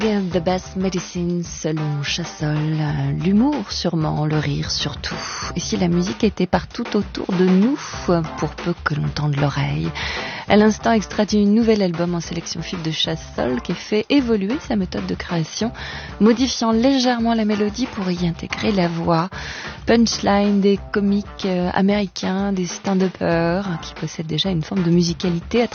The best medicine selon Chassol, l'humour sûrement, le rire surtout. Et si la musique était partout autour de nous, pour peu que l'on tende l'oreille. À l'instant, extrait d'un nouvel album en sélection FIP de Chassol qui fait évoluer sa méthode de création, modifiant légèrement la mélodie pour y intégrer la voix. Punchline des comiques américains, des stand-uppers qui possèdent déjà une forme de musicalité